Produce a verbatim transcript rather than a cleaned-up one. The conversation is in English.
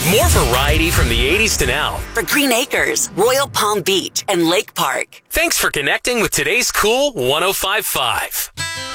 More variety from the eighties to now. For Green Acres, Royal Palm Beach, and Lake Park. Thanks for connecting with today's Cool one oh five point five.